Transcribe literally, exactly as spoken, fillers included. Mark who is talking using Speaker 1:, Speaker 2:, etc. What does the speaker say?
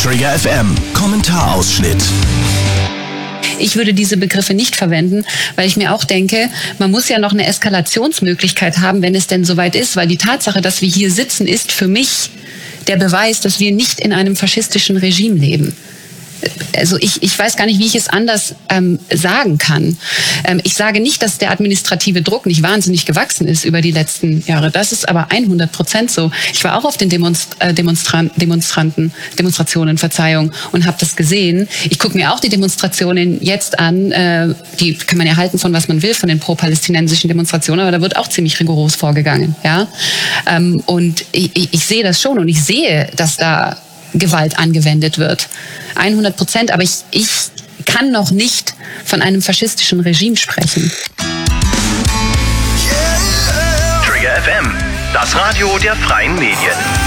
Speaker 1: Trigger F M Kommentarausschnitt.
Speaker 2: Ich würde diese Begriffe nicht verwenden, weil ich mir auch denke, man muss ja noch eine Eskalationsmöglichkeit haben, wenn es denn soweit ist, weil die Tatsache, dass wir hier sitzen, ist für mich der Beweis, dass wir nicht in einem faschistischen Regime leben. Also ich, ich weiß gar nicht, wie ich es anders ähm, sagen kann. Ähm, ich sage nicht, dass der administrative Druck nicht wahnsinnig gewachsen ist über die letzten Jahre. Das ist aber hundert Prozent so. Ich war auch auf den Demonst- äh, Demonstran- Demonstranten, Demonstrationen, Verzeihung, und habe das gesehen. Ich gucke mir auch die Demonstrationen jetzt an. Äh, die kann man ja halten von was man will, von den pro-palästinensischen Demonstrationen, aber da wird auch ziemlich rigoros vorgegangen. Ja? Ähm, und ich, ich, ich sehe das schon und ich sehe, dass da Gewalt angewendet wird. hundert Prozent, aber ich, ich kann noch nicht von einem faschistischen Regime sprechen.
Speaker 1: Trigger F M, das Radio der freien Medien.